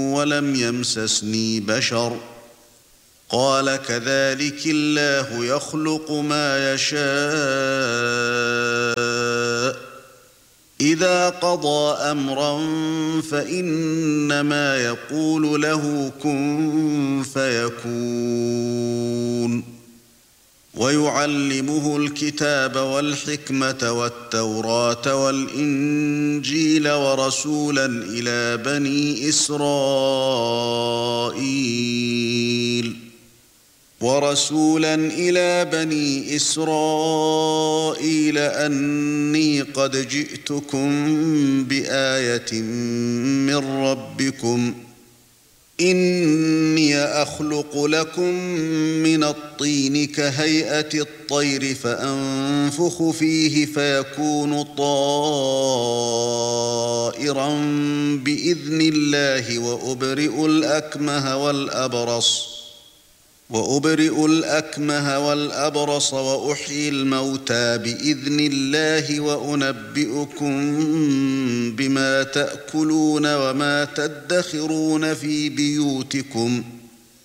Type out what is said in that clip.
ولم يمسسني بشر قال كذلك الله يخلق ما يشاء إذا قضى أمرا فإنما يقول له كن فيكون ويعلمه الكتاب والحكمة والتوراة والإنجيل ورسولا إلى بني إسرائيل أني قد جئتكم بآية من ربكم إني أخلق لكم من الطين كهيئة الطير فأنفخ فيه فيكون طائرا بإذن الله وأبرئ الأكمه والأبرص وأحيي الموتى بإذن الله وأنبئكم بما تأكلون وما تدخرون في بيوتكم